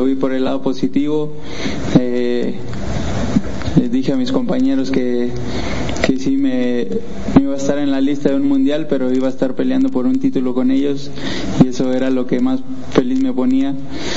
vi por el lado positivo. Les dije a mis compañeros que sí me iba a estar en la lista de un mundial, pero iba a estar peleando por un título con ellos, y eso era lo que más feliz me ponía.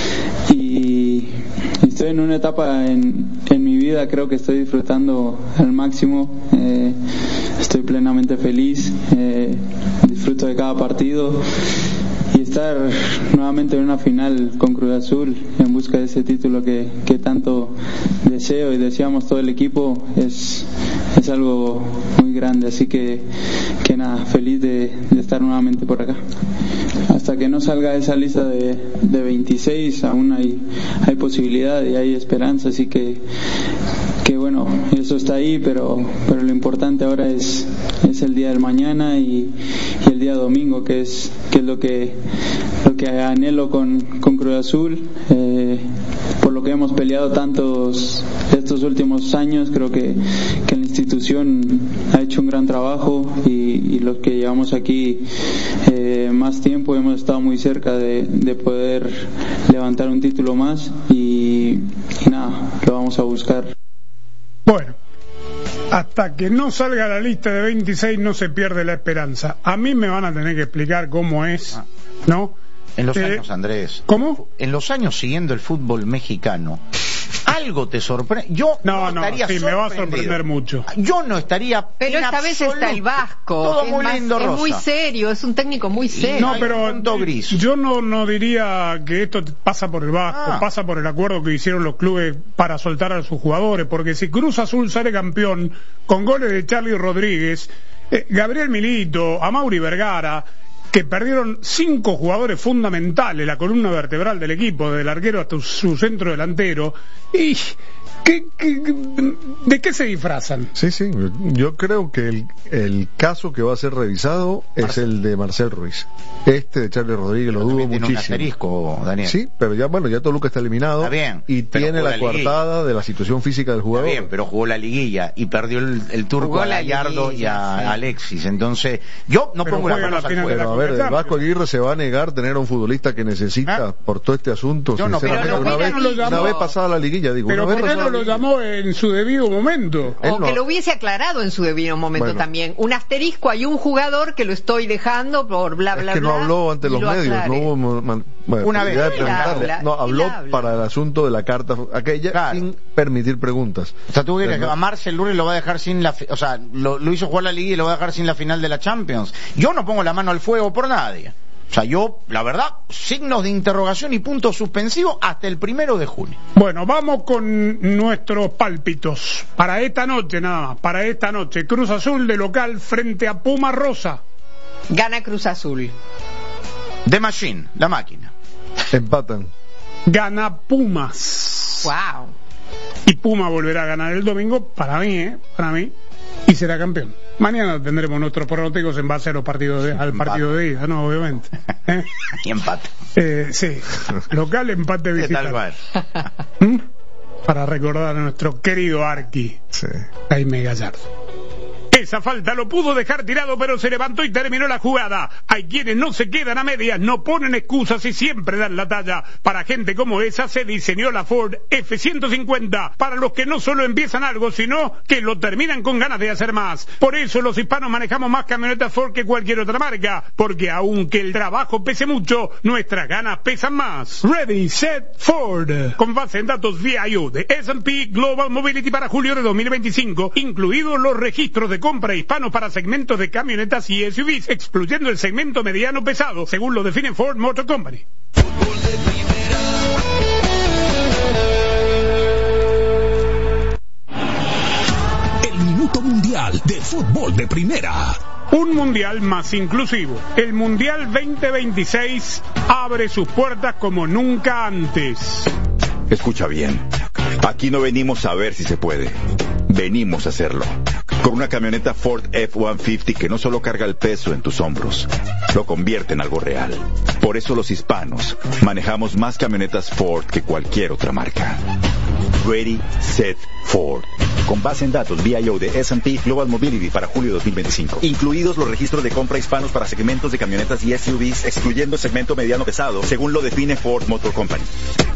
Y estoy en una etapa en mi vida, creo que estoy disfrutando al máximo. Estoy plenamente feliz, disfruto de cada partido, y estar nuevamente en una final con Cruz Azul en busca de ese título que tanto deseo y deseamos todo el equipo es algo muy grande. Así que nada, feliz de estar nuevamente por acá. Hasta que no salga esa lista de 26 aún hay posibilidad y hay esperanza, así que bueno, eso está ahí, pero lo importante ahora es el día del mañana y el día domingo, que es lo que anhelo con Cruz Azul. Por lo que hemos peleado tantos estos últimos años, creo que la institución ha hecho un gran trabajo, y los que llevamos aquí más tiempo hemos estado muy cerca de poder levantar un título más, y nada, lo vamos a buscar. Bueno, hasta que no salga la lista de 26 no se pierde la esperanza. A mí me van a tener que explicar cómo es, ¿no? En los años, Andrés. ¿Cómo? En los años siguiendo el fútbol mexicano, algo te sorprende. Yo no estaría sí, me va a sorprender mucho. Yo no estaría. Pero esta vez está el Vasco. Todo muy lindo, Rosa. Es muy serio, es un técnico muy serio. No, pero yo no diría que esto pasa por el Vasco, pasa por el acuerdo que hicieron los clubes para soltar a sus jugadores, porque si Cruz Azul sale campeón con goles de Charly Rodríguez, Gabriel Milito, Amaury Vergara, que perdieron 5 jugadores fundamentales, la columna vertebral del equipo, del arquero hasta su centro delantero, y ¿de qué se disfrazan? Sí, yo creo que el caso que va a ser revisado es el de Marcel Ruiz. De Charly Rodríguez lo dudo muchísimo. Tiene un asterisco, Daniel. Sí, pero ya Toluca está eliminado. Está bien, y tiene la coartada de la situación física del jugador. Está bien, pero jugó la liguilla y perdió el turco a Gallardo y a Alexis. Entonces, yo no pongo la mano al fuego. Pero a ver, el Vasco Aguirre se va a negar tener a un futbolista que necesita por todo este asunto. Yo no, sinceramente, una vez pasada la liguilla, digo. Pero ¿por qué no lo llamó en su debido momento? O que lo hubiese aclarado en su debido momento también. Un asterisco, hay un jugador que lo estoy dejando por bla bla bla. Es que no habló ante los medios, no hubo una vez habló para el asunto de la carta aquella, sin permitir preguntas. O sea, tú crees que a Marcel Lunes lo va a dejar sin lo hizo jugar la liga y lo va a dejar sin la final de la Champions. Yo no pongo la mano al fuego por nadie. O sea, yo, la verdad, signos de interrogación y puntos suspensivos hasta el 1 de junio. Bueno, vamos con nuestros pálpitos. Para esta noche, nada más. Para esta noche, Cruz Azul de local frente a Puma Rosa. Gana Cruz Azul. The Machine, la máquina. Empatan. Gana Pumas. Wow. Y Puma volverá a ganar el domingo, para mí, y será campeón. Mañana tendremos nuestros pronósticos en base a los partidos al partido de ida, no, obviamente. Y empate. Sí, local, empate, visitante. Para recordar a nuestro querido Arqui, Jaime Gallardo. Esa falta lo pudo dejar tirado, pero se levantó y terminó la jugada. Hay quienes no se quedan a medias, no ponen excusas y siempre dan la talla. Para gente como esa se diseñó la Ford F-150, para los que no solo empiezan algo, sino que lo terminan con ganas de hacer más. Por eso los hispanos manejamos más camionetas Ford que cualquier otra marca, porque aunque el trabajo pese mucho, nuestras ganas pesan más. Ready, Set, Ford. Con base en datos VIU de S&P Global Mobility para julio de 2025, incluidos los registros de compra hispanos para segmentos de camionetas y SUVs, excluyendo el segmento mediano pesado, según lo define Ford Motor Company. El minuto mundial de fútbol de primera. Un mundial más inclusivo. El Mundial 2026 abre sus puertas como nunca antes. Escucha bien. Aquí no venimos a ver si se puede. Venimos a hacerlo. Con una camioneta Ford F-150 que no solo carga el peso en tus hombros, lo convierte en algo real. Por eso los hispanos manejamos más camionetas Ford que cualquier otra marca. Ready, Set, Ford. Con base en datos VIO de S&P Global Mobility para julio de 2025. Incluidos los registros de compra hispanos para segmentos de camionetas y SUVs, excluyendo el segmento mediano pesado, según lo define Ford Motor Company.